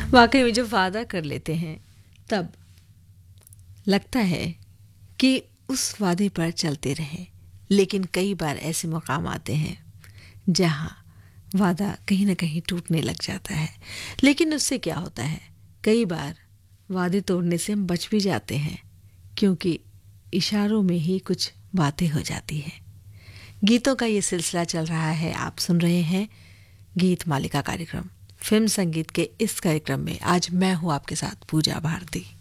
वाकई में जब वादा कर लेते हैं तब लगता है कि उस वादे पर चलते रहें, लेकिन कई बार ऐसे मकाम आते हैं जहां वादा कहीं ना कहीं टूटने लग जाता है। लेकिन उससे क्या होता है, कई बार वादे तोड़ने से हम बच भी जाते हैं, क्योंकि इशारों में ही कुछ बातें हो जाती हैं। गीतों का ये सिलसिला चल रहा है, आप सुन रहे हैं गीत मालिका कार्यक्रम। फिल्म संगीत के इस कार्यक्रम में आज मैं हूं आपके साथ पूजा भारती।